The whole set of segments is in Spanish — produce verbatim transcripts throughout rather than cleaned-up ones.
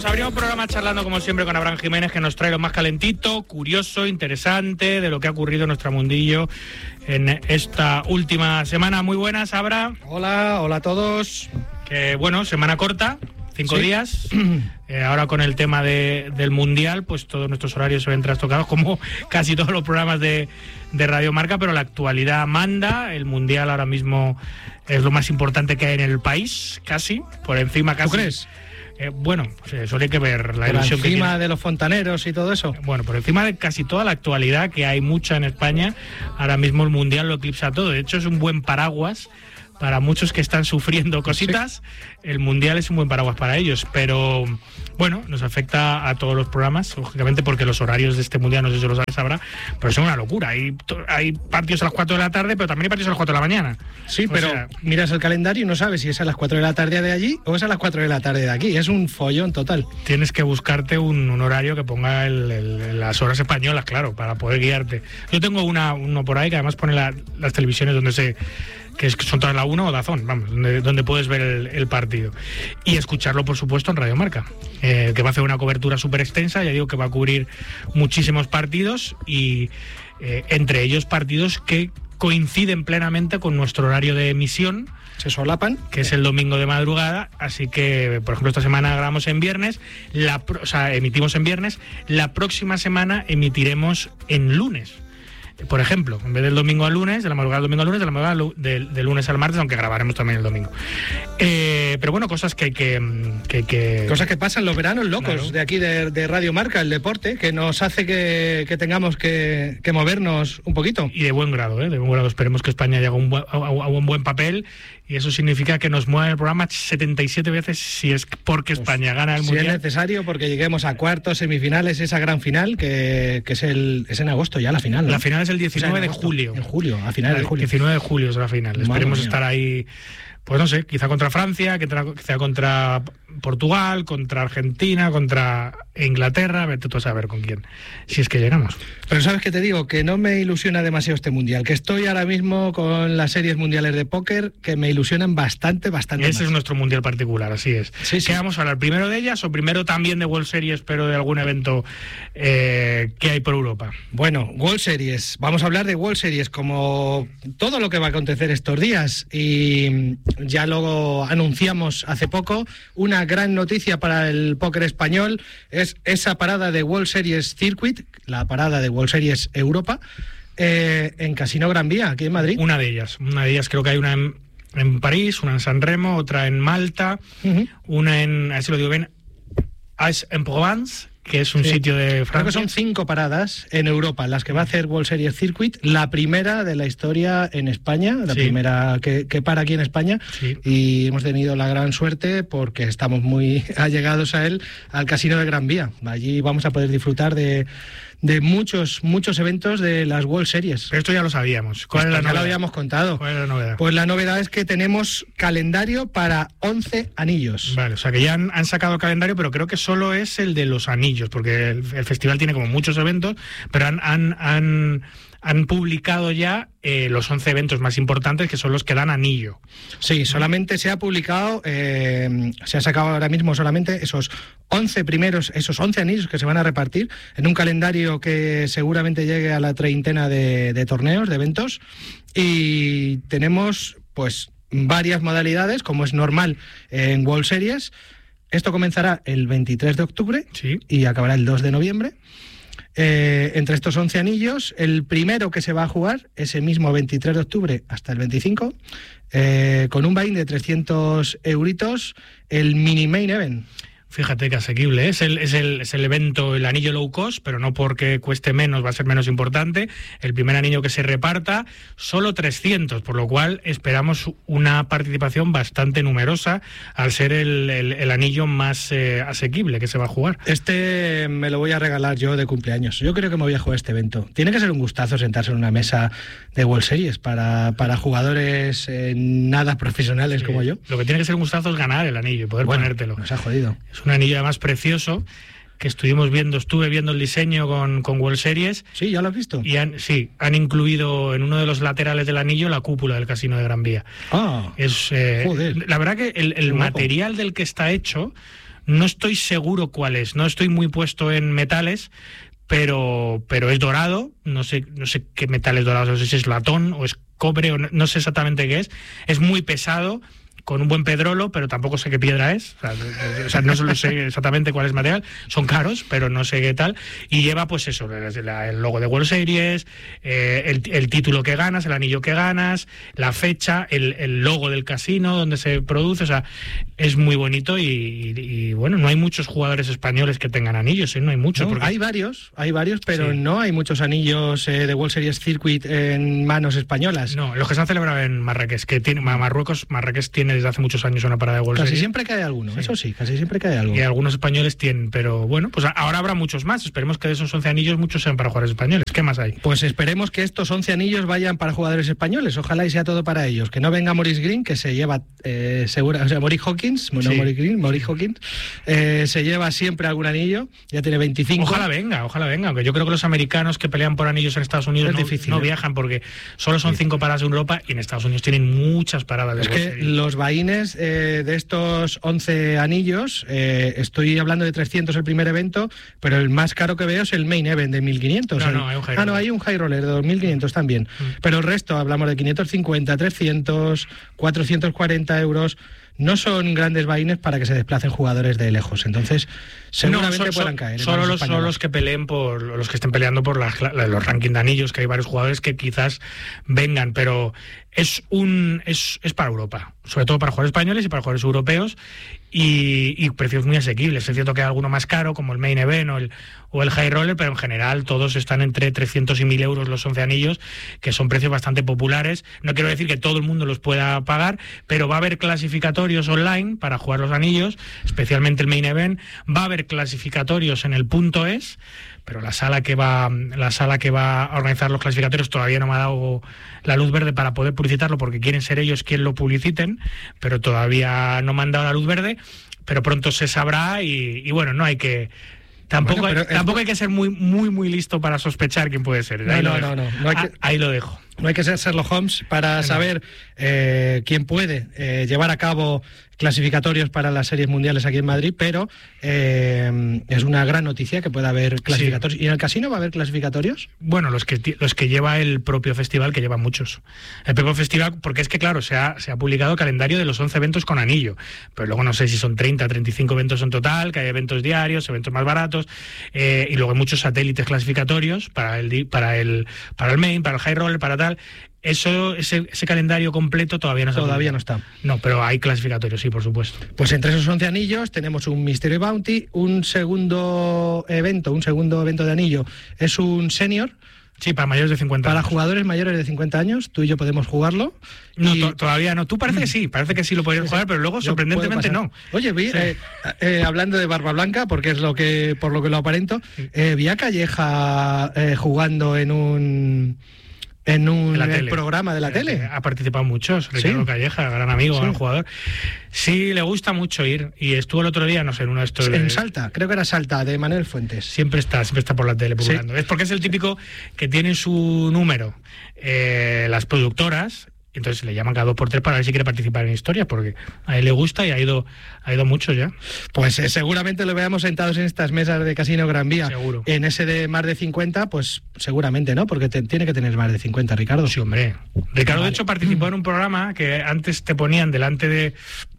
abrimos programa charlando como siempre con Abraham Jiménez, que nos trae lo más calentito, curioso, interesante de lo que ha ocurrido en nuestro mundillo en esta última semana. Muy buenas, Abra. Hola, hola a todos. Que bueno, semana corta, cinco ¿Sí? días. Eh, ahora con el tema de, del Mundial, pues todos nuestros horarios se ven trastocados, como casi todos los programas de, de Radio Marca, pero la actualidad manda. El Mundial ahora mismo es lo más importante que hay en el país, casi, por encima casi. ¿Tú crees? Eh, bueno, pues eso hay que ver la Por ilusión que encima tiene. de los fontaneros y todo eso. Bueno, por encima de casi toda la actualidad, que hay mucha en España, ahora mismo el Mundial lo eclipsa todo. De hecho, es un buen paraguas para muchos que están sufriendo cositas. Sí. El Mundial es un buen paraguas para ellos, pero bueno, nos afecta a todos los programas, lógicamente, porque los horarios de este Mundial, no sé si lo sabes, Sabrá, pero son una locura. Hay, hay partidos a las cuatro de la tarde, pero también hay partidos a las cuatro de la mañana. Sí, o pero sea, miras el calendario y no sabes si es a las cuatro de la tarde de allí o es a las cuatro de la tarde de aquí. Es un follón total. Tienes que buscarte un, un horario que ponga el, el, las horas españolas, claro, para poder guiarte. Yo tengo una, uno por ahí que además pone la, las televisiones donde se... que es, son todas la uno o Dazón, vamos, donde, donde puedes ver el, el partido. Y escucharlo, por supuesto, en Radio Marca, eh, que va a hacer una cobertura súper extensa, ya digo que va a cubrir muchísimos partidos y eh, entre ellos partidos que coinciden plenamente con nuestro horario de emisión. Se solapan. Que es el domingo de madrugada, así que, por ejemplo, esta semana grabamos en viernes, la, o sea, emitimos en viernes, la próxima semana emitiremos en lunes. Por ejemplo, en vez del domingo al lunes, de la madrugada del domingo al lunes, de la madrugada del de lunes al martes, aunque grabaremos también el domingo. Eh, pero bueno, cosas que hay que, que, que... Cosas que pasan los veranos locos, claro, de aquí de, de Radio Marca, el deporte, que nos hace que, que tengamos que, que movernos un poquito. Y de buen grado, ¿eh? De buen grado. Esperemos que España llegue a un, buen, a, a un buen papel, y eso significa que nos mueva el programa setenta y siete veces si es porque España pues, gana el si Mundial. Si es necesario, porque lleguemos a cuartos, semifinales, esa gran final, que, que es, el, es en agosto ya la final, ¿no? La final es el diecinueve de julio. En julio, a finales de julio. El diecinueve de julio es la final. Madre Esperemos mía. estar ahí, pues no sé, quizá contra Francia, quizá contra Portugal, contra Argentina, contra Inglaterra, vete tú a saber con quién, si es que llegamos. Pero ¿sabes qué te digo? Que no me ilusiona demasiado este Mundial, que estoy ahora mismo con las series mundiales de póker que me ilusionan bastante, bastante Ese más. es nuestro Mundial particular, así es. Sí, sí. ¿Qué vamos a hablar? ¿Primero de ellas o primero también de World Series, pero de algún evento eh, que hay por Europa? Bueno, World Series. Vamos a hablar de World Series, como todo lo que va a acontecer estos días. Y ya lo anunciamos hace poco, una gran noticia para el póker español es esa parada de World Series Circuit, la parada de World Series Europa, eh, en Casino Gran Vía, aquí en Madrid. Una de ellas, una de ellas creo que hay una en, en París, una en San Remo, otra en Malta, uh-huh. una en, a ver si lo digo bien, Aix-en-Provence, que es un sí. sitio de Francia. Creo que son cinco paradas en Europa las que va a hacer World Series Circuit, la primera de la historia en España, la sí. primera que, que para aquí en España, sí. y hemos tenido la gran suerte, porque estamos muy allegados a él, al Casino de Gran Vía. Allí vamos a poder disfrutar de, de muchos, muchos eventos de las World Series. Pero esto ya lo sabíamos. ¿Cuál Esto es la ya novedad? lo habíamos contado. ¿Cuál es la novedad? Pues la novedad es que tenemos calendario para once anillos. Vale, o sea que ya han, han sacado el calendario, pero creo que solo es el de los anillos, porque el, el festival tiene como muchos eventos, pero han, han, han, han publicado ya eh, los once eventos más importantes, que son los que dan anillo. Sí, solamente se ha publicado, eh, se ha sacado ahora mismo solamente esos once primeros, esos once anillos que se van a repartir en un calendario que seguramente llegue a la treintena de, de torneos, de eventos, y tenemos pues varias modalidades, como es normal en World Series. Esto comenzará el veintitrés de octubre sí. y acabará el dos de noviembre. Eh, entre estos once anillos, el primero que se va a jugar ese mismo veintitrés de octubre hasta el veinticinco, eh, con un buy-in de trescientos euritos, el mini main event. Fíjate que asequible, ¿eh? es, el, es, el, es el evento, el anillo low cost, pero no porque cueste menos, va a ser menos importante. El primer anillo que se reparta, solo trescientos, por lo cual esperamos una participación bastante numerosa, al ser el, el, el anillo más eh, asequible que se va a jugar. Este me lo voy a regalar yo de cumpleaños. Yo creo que me voy a jugar este evento. Tiene que ser un gustazo sentarse en una mesa de World Series para, para jugadores eh, nada profesionales sí. como yo. Lo que tiene que ser un gustazo es ganar el anillo y poder bueno, ponértelo. Nos ha jodido. Es un anillo además precioso, que estuvimos viendo, estuve viendo el diseño con, con World Series. Sí, ¿ya lo has visto? Y han, sí, han incluido en uno de los laterales del anillo la cúpula del Casino de Gran Vía. Ah, es, eh, joder. La verdad que el, el material del que está hecho No estoy seguro cuál es, no estoy muy puesto en metales, pero pero es dorado, no sé no sé qué metal es dorado, no sé si es latón o es cobre, o no, no sé exactamente qué es. Es muy pesado, con un buen pedrolo, pero tampoco sé qué piedra es. O sea, o sea, no solo sé exactamente cuál es material. Son caros, pero no sé qué tal. Y lleva, pues eso, el logo de World Series, eh, el, el título que ganas, el anillo que ganas, la fecha, el, el logo del casino donde se produce. O sea, es muy bonito y, y, y bueno, no hay muchos jugadores españoles que tengan anillos, ¿eh? No hay muchos. No, porque... Hay varios, hay varios, pero sí. no hay muchos anillos eh, de World Series Circuit en manos españolas. No, los que se han celebrado en Marrakech, que tiene Marruecos, Marrakech tiene desde hace muchos años una parada de World Casi Series. siempre cae alguno, sí. Eso sí, casi siempre cae algo. Y algunos españoles tienen, pero bueno, pues ahora habrá muchos más. Esperemos que de esos once anillos muchos sean para jugadores españoles. ¿Qué más hay? Pues esperemos que estos once anillos vayan para jugadores españoles. Ojalá y sea todo para ellos. Que no venga Maurice Green, que se lleva eh, segura, o sea, Maurice Hawkins, no sí. Maurice Green, Maurice Hawkins, eh, se lleva siempre algún anillo. Ya tiene veinticinco. Ojalá venga, ojalá venga. Aunque yo creo que los americanos que pelean por anillos en Estados Unidos no, difícil, no ¿eh? viajan porque solo son sí. cinco paradas en Europa y en Estados Unidos tienen muchas paradas de Es que series. Los vaines eh, de estos once anillos, eh, estoy hablando de trescientos el primer evento, pero el más caro que veo es el main event de mil quinientos. No, el, no, hay un high ah, no, hay un high roller de dos mil quinientos también. Mm. Pero el resto, hablamos de quinientos cincuenta, trescientos, cuatrocientos cuarenta euros. No son grandes vaines para que se desplacen jugadores de lejos, entonces seguramente no, so, puedan so, caer. Solo los, solo los que peleen por los que estén peleando por la, la, los rankings de anillos, que hay varios jugadores que quizás vengan, pero es un es, es para Europa, sobre todo para jugadores españoles y para jugadores europeos, y, y precios muy asequibles. Es cierto que hay alguno más caro, como el Main Event o el, o el High Roller, pero en general todos están entre trescientos y mil euros los once anillos, que son precios bastante populares. No quiero decir que todo el mundo los pueda pagar, pero va a haber clasificatorios online para jugar los anillos, especialmente el Main Event. Va a haber clasificatorios en el punto es, pero la sala que va la sala que va a organizar los clasificatorios todavía no me ha dado la luz verde para poder publicitarlo, porque quieren ser ellos quien lo publiciten, pero todavía no me han dado la luz verde, pero pronto se sabrá y, y bueno, no hay que tampoco bueno, hay, tampoco es... hay que ser muy muy muy listo para sospechar quién puede ser. Ahí, no, lo, no, no, no, no hay que... ahí lo dejo. No hay que ser Sherlock Holmes para no. saber eh, quién puede eh, llevar a cabo clasificatorios para las series mundiales aquí en Madrid, pero eh, es una gran noticia que pueda haber clasificatorios. Sí. ¿Y en el casino va a haber clasificatorios? Bueno, los que los que lleva el propio festival, que lleva muchos. El propio festival, porque es que claro, se ha, se ha publicado el calendario de los once eventos con anillo, pero luego no sé si son treinta, treinta y cinco eventos en total, que hay eventos diarios, eventos más baratos, eh, y luego hay muchos satélites clasificatorios para el para el para el main, para el high roller, para tal. Eso, ese, ese calendario completo todavía no está. Todavía no está. No, pero hay clasificatorios, sí, por supuesto. Pues entre esos once anillos tenemos un Mystery Bounty, un segundo evento, un segundo evento de anillo, es un senior. Sí, para mayores de cincuenta para años. Para jugadores mayores de cincuenta años, tú y yo podemos jugarlo. No, y... to todavía no. Tú parece que sí, parece que sí lo podrías jugar, pero luego, yo sorprendentemente, no. Oye, vi, sí. eh, eh, hablando de Barba Blanca, porque es lo que por lo que lo aparento, eh, vi a Calleja eh, jugando en un... En un en el programa de la tele. Ha participado mucho, Ricardo ¿Sí? Calleja, gran amigo, sí. gran jugador. Sí, le gusta mucho ir. Y estuvo el otro día, no sé, en uno de estos... En de... Salta, creo que era Salta, de Manuel Fuentes. Siempre está, siempre está por la tele publicando. Sí. Es porque es el típico que tiene su número eh, las productoras... Entonces le llaman cada dos por tres para ver si quiere participar en historias, porque a él le gusta y ha ido ha ido mucho ya. Pues eh, seguramente lo veamos sentados en estas mesas de Casino Gran Vía. Seguro. En ese de más de cincuenta, pues seguramente, ¿no? Porque te, tiene que tener más de cincuenta, Ricardo. Sí, hombre. Ricardo, vale. de hecho, participó en un programa que antes te ponían delante de,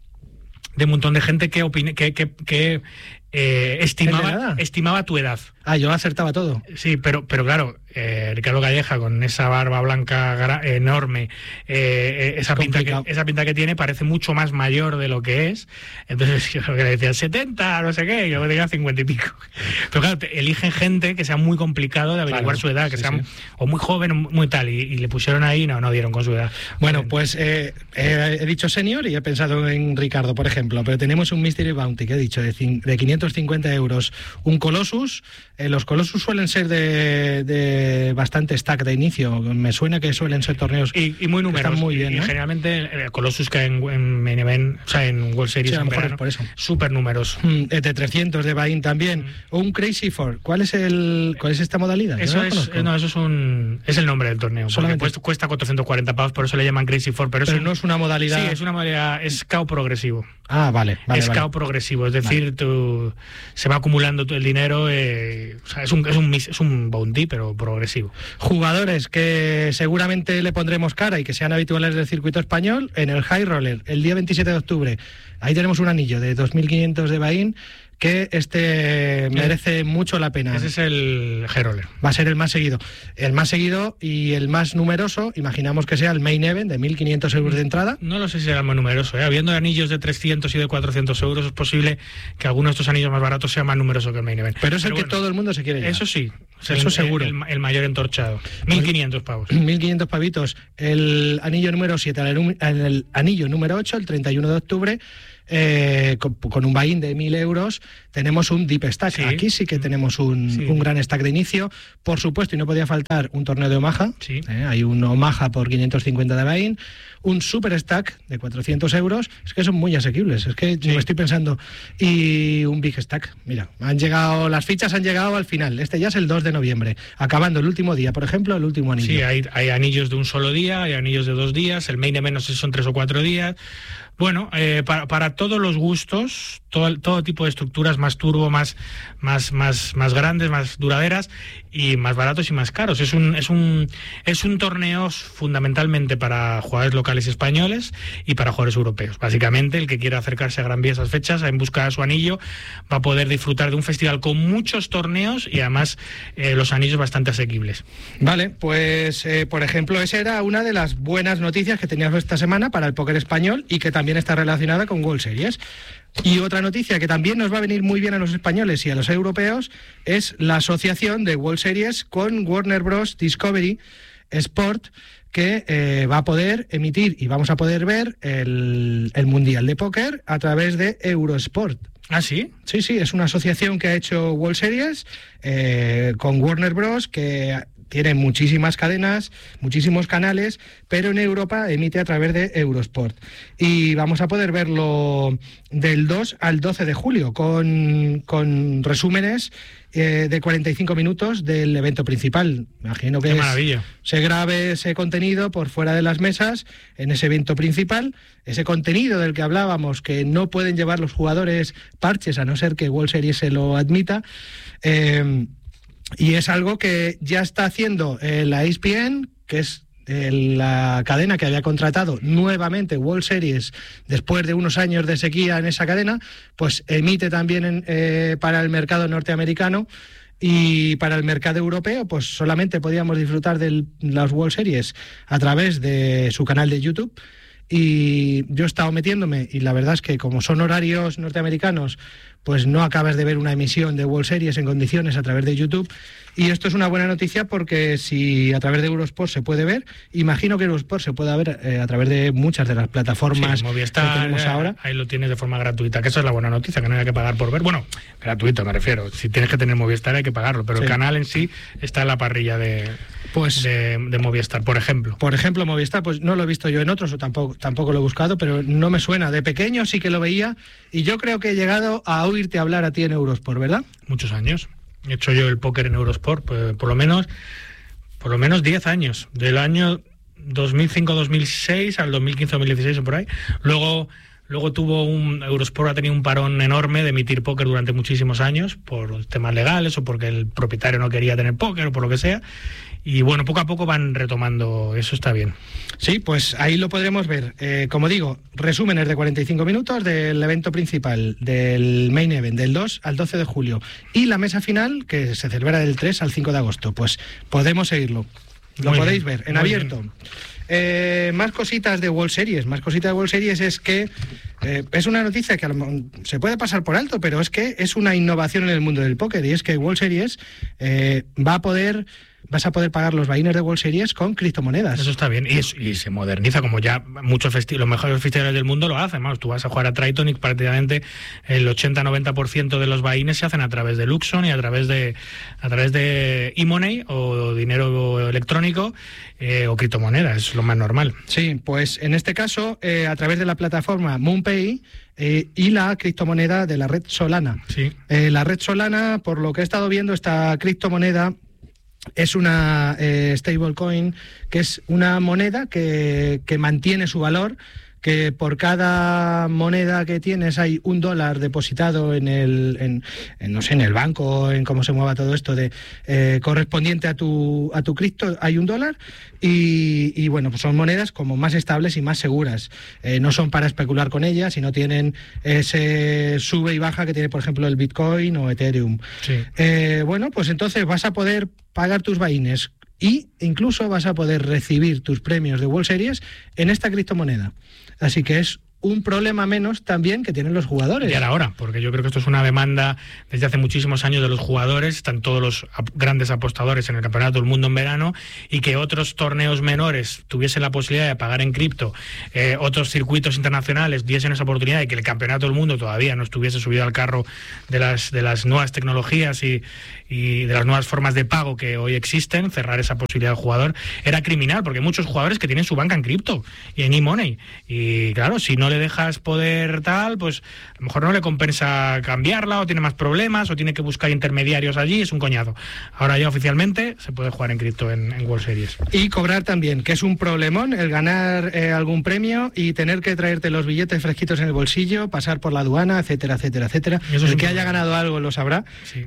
de un montón de gente que opine, que, que, que eh, estimaba, estimaba tu edad. Ah, yo acertaba todo. Sí, pero, pero claro, eh, Ricardo Calleja con esa barba blanca enorme, eh, esa, pinta que, esa pinta que tiene, parece mucho más mayor de lo que es. Entonces yo creo que le decían setenta, no sé qué, y yo tenía cincuenta y pico. Pero claro, te eligen gente que sea muy complicado de averiguar claro, su edad, que sí, sea sí. o muy joven o muy tal, y, y le pusieron ahí, no, no dieron con su edad. Bueno, bueno. pues eh, eh, he dicho senior y he pensado en Ricardo, por ejemplo, pero tenemos un Mystery Bounty que he dicho de, de quinientos quinientos cincuenta euros. Un Colossus, eh, los Colossus suelen ser de, de bastante stack de inicio, me suena que suelen ser torneos y, y muy numerosos, muy bien, y, ¿no? y generalmente el Colossus que en, en main event, o sea, en World Series, sí, a lo en mejor verano, es por eso. Súper numeroso. Mm, de trescientos de Bahín también. Mm. Un Crazy Four, ¿cuál es el cuál es esta modalidad? Eso no es, no, eso es un es el nombre del torneo. Solamente cuesta, cuesta cuatrocientos cuarenta pavos, por eso le llaman Crazy Four, pero, pero es un, no es una modalidad. Sí, es una modalidad, es K O progresivo. Ah, vale, vale. Es vale. K O progresivo, es decir, vale. tú, se va acumulando el dinero, eh, o sea, es un, es un es un bounty, pero progresivo. Jugadores que seguramente le pondremos cara y que sean habituales del circuito español, en el High Roller, el día veintisiete de octubre, ahí tenemos un anillo de dos mil quinientos de Bahín, que este merece mucho la pena. Ese es el G-Roller. Va a ser el más seguido. El más seguido y el más numeroso, imaginamos que sea el Main Event de mil quinientos euros de entrada. No lo sé si será el más numeroso, ¿eh? Habiendo anillos de trescientos y de cuatrocientos euros, es posible que alguno de estos anillos más baratos sea más numeroso que el Main Event. Pero es Pero el que bueno, todo el mundo se quiere llevar. Eso sí. Eso el, seguro. El, el mayor entorchado. mil quinientos pavos. mil quinientos pavitos. El anillo número siete, el, el anillo número ocho, el treinta y uno de octubre, eh, con, con un buy-in de mil euros, tenemos un deep stack. Sí. Aquí sí que tenemos un, sí. un gran stack de inicio. Por supuesto, y no podía faltar un torneo de Omaha. Sí. Eh, hay un Omaha por quinientos cincuenta de buy-in. Un super stack de cuatrocientos euros. Es que son muy asequibles. Es que sí. me estoy pensando. Y un big stack. Mira, han llegado, las fichas han llegado al final. Este ya es el dos de noviembre. Acabando el último día, por ejemplo, el último anillo. Sí, hay, hay anillos de un solo día, hay anillos de dos días. El main event no sé si son tres o cuatro días. Bueno, eh, para, para todos los gustos, todo, todo tipo de estructuras, más turbo, más, más, más, más grandes, más duraderas y más baratos y más caros. Es un, es un, es un torneo fundamentalmente para jugadores locales españoles y para jugadores europeos. Básicamente, el que quiera acercarse a Gran Vía esas fechas en busca de su anillo va a poder disfrutar de un festival con muchos torneos y además eh, los anillos bastante asequibles. Vale, pues eh, por ejemplo, esa era una de las buenas noticias que teníamos esta semana para el póker español y que también está relacionada con World Series. Y otra noticia que también nos va a venir muy bien a los españoles y a los europeos es la asociación de World Series con Warner Bros. Discovery Sport, que eh, va a poder emitir y vamos a poder ver el, el Mundial de Póker a través de Eurosport. ¿Ah, sí? Sí, sí, es una asociación que ha hecho World Series eh, con Warner Bros., que tiene muchísimas cadenas, muchísimos canales, pero en Europa emite a través de Eurosport. Y vamos a poder verlo del dos al doce de julio, con, con resúmenes eh, de cuarenta y cinco minutos del evento principal. Imagino que Qué es, maravilla. se grabe ese contenido por fuera de las mesas en ese evento principal. Ese contenido del que hablábamos, que no pueden llevar los jugadores parches, a no ser que World Series se lo admita. Eh, Y es algo que ya está haciendo eh, la E S P N, que es eh, la cadena que había contratado nuevamente World Series después de unos años de sequía en esa cadena, pues emite también en, eh, para el mercado norteamericano. Y para el mercado europeo, pues solamente podíamos disfrutar de las World Series a través de su canal de YouTube. Y yo he estado metiéndome y la verdad es que como son horarios norteamericanos, pues no acabas de ver una emisión de World Series en condiciones a través de YouTube. Y esto es una buena noticia porque si a través de Eurosport se puede ver, imagino que Eurosport se puede ver eh, a través de muchas de las plataformas sí, Movistar, que tenemos ahora. Ahí lo tienes de forma gratuita, que esa es la buena noticia, que no hay que pagar por ver. Bueno, gratuito me refiero. Si tienes que tener Movistar hay que pagarlo, pero sí. El canal en sí está en la parrilla de, pues, de, de Movistar, por ejemplo. Por ejemplo, Movistar, pues no lo he visto yo en otros o tampoco, tampoco lo he buscado, pero no me suena. De pequeño sí que lo veía y yo creo que he llegado a oírte hablar a ti en Eurosport, ¿verdad? Muchos años. He hecho yo el póker en Eurosport, pues, por lo menos por lo menos diez años, del año dos mil cinco dos mil seis al dos mil quince dos mil dieciséis o por ahí. Luego luego tuvo un Eurosport ha tenido un parón enorme de emitir póker durante muchísimos años por temas legales o porque el propietario no quería tener póker o por lo que sea. Y bueno, poco a poco van retomando, eso está bien. Sí, pues ahí lo podremos ver. Eh, como digo, resúmenes de cuarenta y cinco minutos del evento principal, del Main Event, del dos al doce de julio. Y la mesa final, que se celebra del tres al cinco de agosto. Pues podemos seguirlo. Lo Muy podéis bien. ver en Muy abierto. Eh, más cositas de World Series. Más cositas de World Series es que eh, es una noticia que a lo, se puede pasar por alto, pero es que es una innovación en el mundo del póker. Y es que World Series eh, va a poder vas a poder pagar los buy-ins de World Series con criptomonedas. Eso está bien, y, es, y se moderniza, como ya muchos festi- los mejores festivales del mundo lo hacen. Vamos, tú vas a jugar a Triton y prácticamente el ochenta a noventa por ciento de los buy-ins se hacen a través de Luxon y a través de a través de e-money o dinero electrónico eh, o criptomonedas, es lo más normal. Sí, pues en este caso, eh, a través de la plataforma MoonPay eh, y la criptomoneda de la red Solana. Sí. Eh, la red Solana, por lo que he estado viendo, esta criptomoneda es una eh, stablecoin, que es una moneda que, que mantiene su valor, que por cada moneda que tienes hay un dólar depositado en el, en, en, no sé, en el banco, en cómo se mueva todo esto, de eh, correspondiente a tu a tu cripto, hay un dólar y, y bueno, pues son monedas como más estables y más seguras. Eh, no son para especular con ellas y no tienen ese sube y baja que tiene, por ejemplo, el Bitcoin o Ethereum. Sí. Eh, bueno, pues entonces vas a poder pagar tus buy-ins y incluso vas a poder recibir tus premios de World Series en esta criptomoneda. Así que es un problema menos también que tienen los jugadores. Y ahora, ahora, porque yo creo que esto es una demanda desde hace muchísimos años de los jugadores, están todos los ap- grandes apostadores en el Campeonato del Mundo en verano, y que otros torneos menores tuviesen la posibilidad de pagar en cripto, eh, otros circuitos internacionales diesen esa oportunidad, y que el Campeonato del Mundo todavía no estuviese subido al carro de las de las nuevas tecnologías y, y de las nuevas formas de pago que hoy existen. Cerrar esa posibilidad al jugador era criminal, porque hay muchos jugadores que tienen su banca en cripto y en e-money, y claro, si no le dejas poder tal, pues a lo mejor no le compensa cambiarla, o tiene más problemas, o tiene que buscar intermediarios allí, es un coñazo. Ahora ya oficialmente se puede jugar en cripto en, en World Series. Y cobrar también, que es un problemón el ganar eh, algún premio y tener que traerte los billetes fresquitos en el bolsillo, pasar por la aduana, etcétera, etcétera, etcétera. Eso es el que un haya problema. ganado algo lo sabrá. Sí.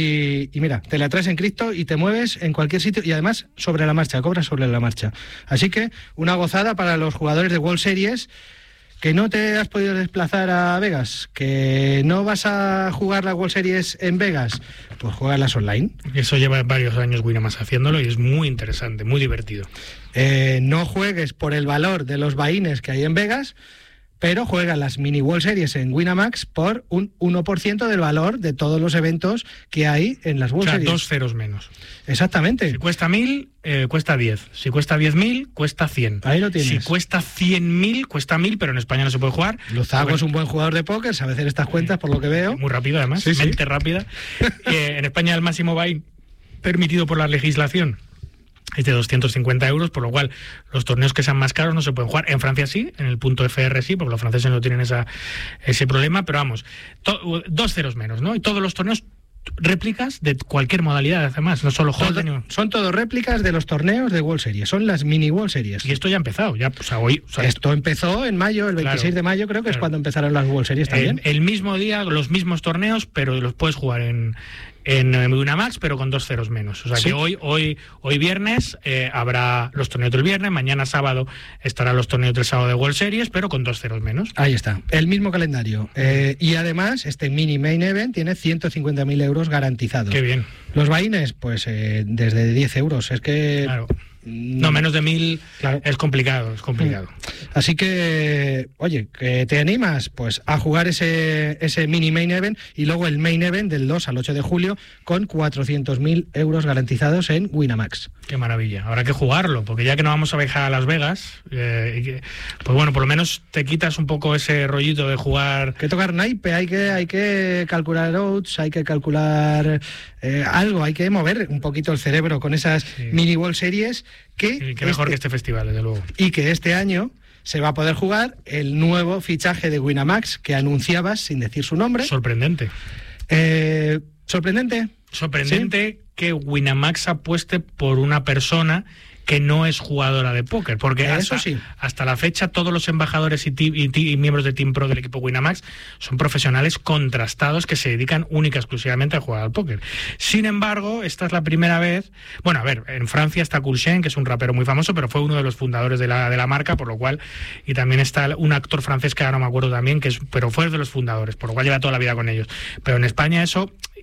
Y, y mira, te la traes en cripto y te mueves en cualquier sitio, y además sobre la marcha, cobras sobre la marcha. Así que una gozada para los jugadores de World Series. ¿Que no te has podido desplazar a Vegas? ¿Que no vas a jugar la World Series en Vegas? Pues juegalas online. Eso lleva varios años Winamax haciéndolo y es muy interesante, muy divertido. Eh, no juegues por el valor de los buy-ins que hay en Vegas, pero juega las mini World Series en Winamax por un uno por ciento del valor de todos los eventos que hay en las World O sea, Series. dos ceros menos. Exactamente. Si cuesta mil, eh, cuesta diez. Si cuesta diez mil, cuesta cien. Ahí lo tienes. Si cuesta cien mil, cuesta mil, pero en España no se puede jugar. Luzago Porque- es un buen jugador de póker, sabe hacer estas cuentas por lo que veo. Muy rápido, además, Sí, sí. mente rápida. Eh, en España el máximo buy permitido por la legislación es de doscientos cincuenta euros, por lo cual los torneos que sean más caros no se pueden jugar. En Francia sí, en el punto F R sí, porque los franceses no tienen esa, ese problema, pero vamos, to- dos ceros menos, ¿no? Y todos los torneos réplicas de cualquier modalidad, además, no solo Todo- Hold'em. son todo réplicas de los torneos de World Series, son las mini World Series. Y esto ya ha empezado, ya, o sea, hoy... o sea, Esto empezó en mayo, el veintiséis Claro, de mayo creo que es claro. cuando empezaron las World Series también. el, el mismo día, los mismos torneos, pero los puedes jugar en en eh, Winamax, pero con dos ceros menos. O sea Sí. que hoy hoy hoy viernes eh, habrá los torneos del viernes, mañana sábado estarán los torneos del sábado de World Series, pero con dos ceros menos. Ahí está, el mismo calendario. Eh, y además, este mini main event tiene ciento cincuenta mil euros garantizados. Qué bien. Los buy-ins, pues eh, desde diez euros. Es que... Claro. mm, No, menos de mil Claro. es complicado, es complicado. Así que, oye, que te animas pues a jugar ese, ese mini main event y luego el main event del dos al ocho de julio con cuatrocientos mil euros garantizados en Winamax. Qué maravilla. Habrá que jugarlo, porque ya que no vamos a viajar a Las Vegas, eh, y que- pues bueno, por lo menos te quitas un poco ese rollito de jugar. Que tocar naipe, hay que, hay que calcular odds, hay que calcular eh, algo, hay que mover un poquito el cerebro con esas Sí. mini World Series que, Sí, qué mejor este- que este festival, desde luego. y que este año se va a poder jugar el nuevo fichaje de Winamax que anunciabas sin decir su nombre. Sorprendente. Eh, sorprendente. Sorprendente que Winamax apueste por una persona que no es jugadora de póker, porque Eso hasta, sí. hasta la fecha todos los embajadores y, ti- y ti- y miembros de Team Pro del equipo Winamax son profesionales contrastados que se dedican única y exclusivamente a jugar al póker. Sin embargo, esta es la primera vez, bueno, a ver, en Francia está Coulchen, que es un rapero muy famoso, pero fue uno de los fundadores de la, de la marca, por lo cual, y también está un actor francés que ahora no me acuerdo también, que es, pero fue de los fundadores, por lo cual lleva toda la vida con ellos. Pero en España eso... eh,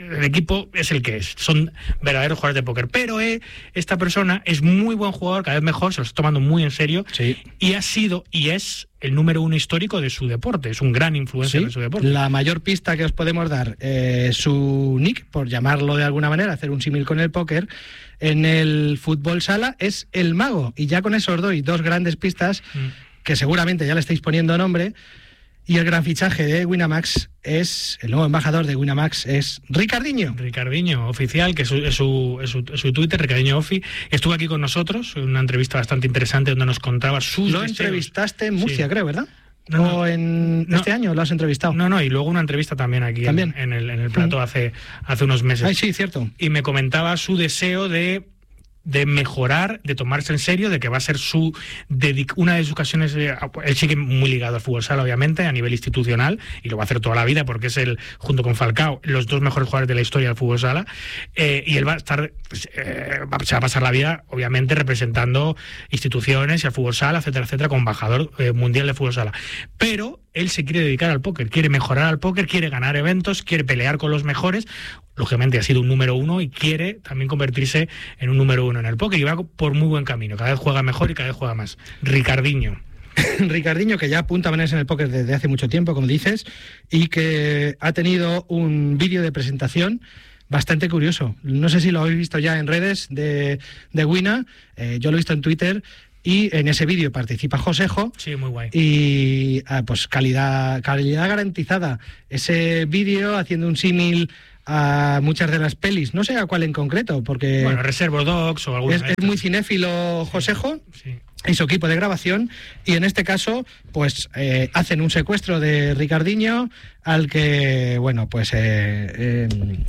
el equipo es el que es, son verdaderos jugadores de póker, pero eh, esta persona es muy buen jugador, cada vez mejor, se lo está tomando muy en serio, sí. y ha sido y es el número uno histórico de su deporte, es un gran influencer sí. de su deporte. La mayor pista que os podemos dar, eh, su nick, por llamarlo de alguna manera, hacer un símil con el póker, en el fútbol sala es el mago, y ya con eso os doy dos grandes pistas mm. que seguramente ya le estáis poniendo nombre. Y el gran fichaje de Winamax es, el nuevo embajador de Winamax es Ricardinho. Ricardinho, oficial, que es su, es su, es su, es su Twitter, Ricardinho Ofi. Estuvo aquí con nosotros en una entrevista bastante interesante donde nos contaba sus Lo deseos. Entrevistaste en Murcia, sí. creo, ¿verdad? No, no, ¿O en no, este año lo has entrevistado? No, no, y luego una entrevista también aquí ¿También? En, en, el, en el plató mm. hace, hace unos meses. Ay, sí, cierto. Y me comentaba su deseo de... de mejorar, de tomarse en serio, de que va a ser su una de sus ocasiones, eh, él sigue muy ligado al fútbol sala, obviamente, a nivel institucional, y lo va a hacer toda la vida, porque es el, junto con Falcao, los dos mejores jugadores de la historia del fútbol sala, eh, y él va a estar, eh, se va a pasar la vida, obviamente, representando instituciones y al fútbol sala, etcétera, etcétera, como embajador eh, mundial de fútbol sala. Pero él se quiere dedicar al póker, quiere mejorar al póker, quiere ganar eventos, quiere pelear con los mejores. Lógicamente ha sido un número uno y quiere también convertirse en un número uno en el póker, y va por muy buen camino, cada vez juega mejor y cada vez juega más. Ricardinho. Ricardinho, que ya apunta a ponerse en el póker desde hace mucho tiempo, como dices, y que ha tenido un vídeo de presentación bastante curioso. No sé si lo habéis visto ya en redes de, de Wina, eh, yo lo he visto en Twitter. Y en ese vídeo participa Josejo. Sí, muy guay. Y ah, pues calidad, calidad garantizada. Ese vídeo haciendo un símil a muchas de las pelis, no sé a cuál en concreto, porque... Bueno, Reservoir Dogs o alguna... Es, es muy cinéfilo Josejo. Sí, sí. Y su equipo de grabación, y en este caso pues eh, hacen un secuestro de Ricardinho al que, bueno, pues... Eh, eh,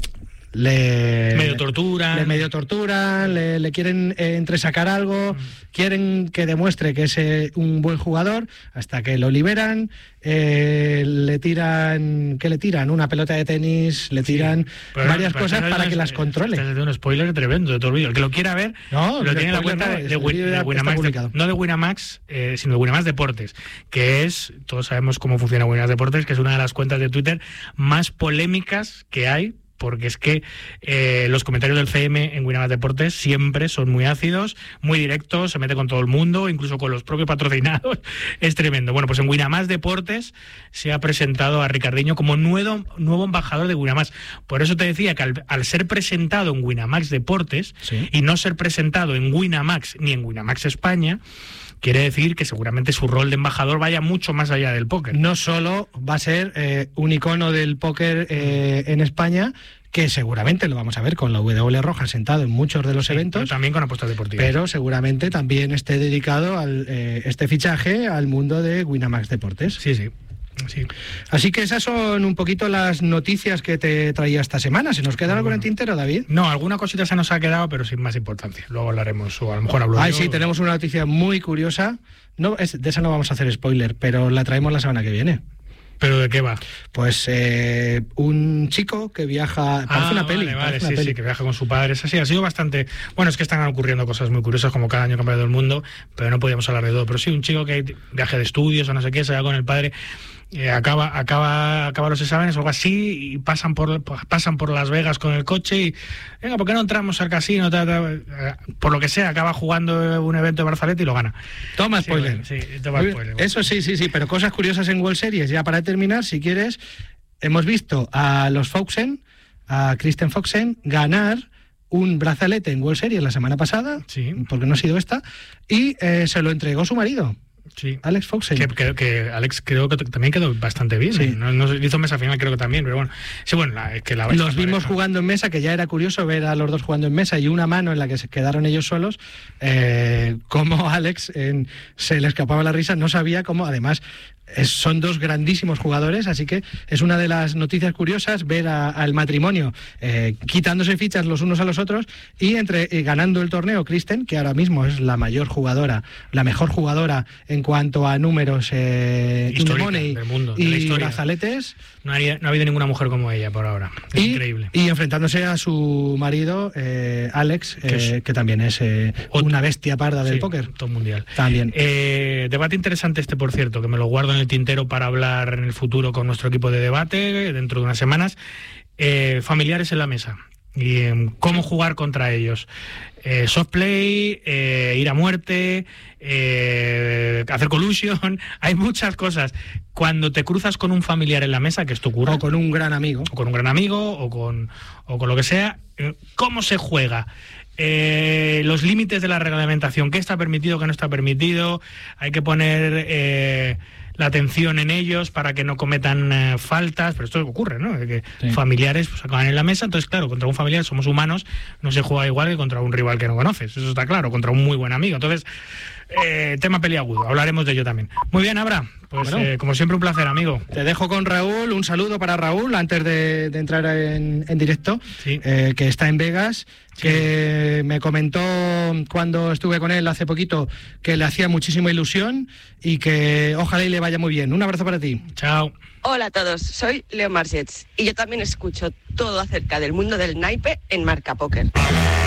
Le, medio tortura le medio tortura le, le quieren eh, entresacar algo, mm. quieren que demuestre que es eh, un buen jugador, hasta que lo liberan, eh, le tiran ¿qué le tiran? Una pelota de tenis, le tiran sí, pero, varias pero, cosas pero, para no, que las controle. Es un spoiler tremendo de todo el vídeo. El que lo quiera ver, no, lo tiene en la cuenta no, de, de, Win, de Winamax, de, no de Winamax, eh, sino de Winamax Deportes, que es, todos sabemos cómo funciona Winamax Deportes, que es una de las cuentas de Twitter más polémicas que hay, porque es que eh, los comentarios del C M en Winamax Deportes siempre son muy ácidos, muy directos, se mete con todo el mundo, incluso con los propios patrocinados, es tremendo. Bueno, pues en Winamax Deportes se ha presentado a Ricardinho como nuevo, nuevo embajador de Winamax. Por eso te decía que al, al ser presentado en Winamax Deportes, ¿sí?, y no ser presentado en Winamax ni en Winamax España, quiere decir que seguramente su rol de embajador vaya mucho más allá del póker. No solo va a ser eh, un icono del póker eh, en España, que seguramente lo vamos a ver con la W roja sentado en muchos de los sí, eventos. Pero también con apuestas deportivas. Pero seguramente también esté dedicado al eh, este fichaje al mundo de Winamax Deportes. Sí, sí. Sí. Así que esas son un poquito las noticias que te traía esta semana. ¿Se nos queda bueno, algo en el tintero, David? No, alguna cosita se nos ha quedado, pero sin más importancia. Luego hablaremos, o a lo mejor hablo Ay, yo. Sí, tenemos una noticia muy curiosa. No, es, de esa no vamos a hacer spoiler, pero la traemos la semana que viene. ¿Pero de qué va? Pues eh, un chico que viaja... Parece ah, una peli. Vale, vale, sí, peli. sí, que viaja con su padre. Es así, ha sido bastante... Bueno, es que están ocurriendo cosas muy curiosas, como cada año cambia todo el mundo, pero no podíamos hablar de todo. Pero sí, un chico que viaje de estudios o no sé qué, se va con el padre... Eh, acaba, acaba, acaba los exámenes o algo así y pasan por pasan por Las Vegas con el coche y venga, ¿por qué no entramos al casino? Ta, ta, ta, por lo que sea, acaba jugando un evento de Brazalete y lo gana. Toma spoiler. Sí, sí, toma spoiler. Eso sí, sí, sí, pero cosas curiosas en World Series. Ya para terminar, si quieres, hemos visto a los Foxen, a Kristen Foxen, ganar un brazalete en World Series la semana pasada, sí, porque no ha sido esta, y eh, se lo entregó su marido. Sí. Alex Foxen. Que, que, que Alex creo que también quedó bastante bien. Sí. No, no hizo mesa final, creo que también, pero bueno. Sí, bueno, la, que la los vimos pareja. Jugando en mesa, que ya era curioso ver a los dos jugando en mesa y una mano en la que se quedaron ellos solos, eh, como Alex en, se le escapaba la risa, no sabía cómo, además... Es, son dos grandísimos jugadores, así que es una de las noticias curiosas ver al matrimonio eh, quitándose fichas los unos a los otros y entre eh, ganando el torneo Kristen, que ahora mismo es la mayor jugadora, la mejor jugadora en cuanto a números eh, money del mundo, y brazaletes. No, haría, no ha habido ninguna mujer como ella por ahora. Es y, increíble. Y enfrentándose a su marido, eh, Alex, eh, es, que también es eh, una bestia parda del sí, póker. Top mundial. También. Eh, debate interesante este, por cierto, que me lo guardo en el tintero para hablar en el futuro con nuestro equipo de debate dentro de unas semanas. eh, familiares en la mesa y eh, cómo jugar contra ellos. Eh, soft play, eh, ir a muerte, eh, hacer collusion, hay muchas cosas. Cuando te cruzas con un familiar en la mesa, que esto ocurre, o con un gran amigo, o con un gran amigo, o con, o con lo que sea, ¿cómo se juega? Eh, los límites de la reglamentación, qué está permitido, qué no está permitido, hay que poner eh, la atención en ellos para que no cometan eh, faltas, pero esto ocurre, ¿no? De que sí. familiares pues, acaban en la mesa, entonces claro, contra un familiar somos humanos, no se juega igual que contra un rival que no conoces, eso está claro, contra un muy buen amigo, entonces eh, tema peliagudo, hablaremos de ello también. Muy bien, Abra, pues bueno, eh, como siempre un placer, amigo. Te dejo con Raúl, un saludo para Raúl antes de, de entrar en, en directo, sí. eh, que está en Vegas, sí. que me comentó cuando estuve con él hace poquito que le hacía muchísima ilusión y que ojalá y le vaya muy bien. Un abrazo para ti. Chao. Hola a todos, soy Leo Margets y yo también escucho todo acerca del mundo del naipe en Marca Póker.